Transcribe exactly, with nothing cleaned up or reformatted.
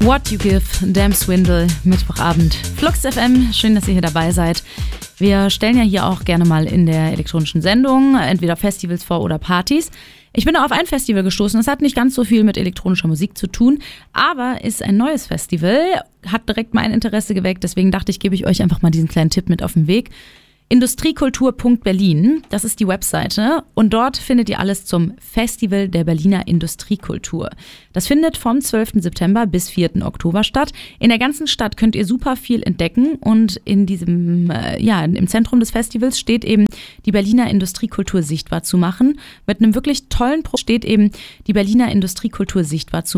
What You Give, Damn Swindle, Mittwochabend. Flux F M, schön, dass ihr hier dabei seid. Wir stellen ja hier auch gerne mal in der elektronischen Sendung entweder Festivals vor oder Partys. Ich bin da auf ein Festival gestoßen, das hat nicht ganz so viel mit elektronischer Musik zu tun, aber ist ein neues Festival, hat direkt mein Interesse geweckt, deswegen dachte ich, gebe ich euch einfach mal diesen kleinen Tipp mit auf den Weg. Industriekultur Punkt Berlin, das ist die Webseite und dort findet ihr alles zum Festival der Berliner Industriekultur. Das findet vom zwölften September bis vierten Oktober statt. In der ganzen Stadt könnt ihr super viel entdecken und in diesem, äh, ja, im Zentrum des Festivals steht eben die Berliner Industriekultur sichtbar zu machen. Mit einem wirklich tollen Pro steht eben die Berliner Industriekultur sichtbar zu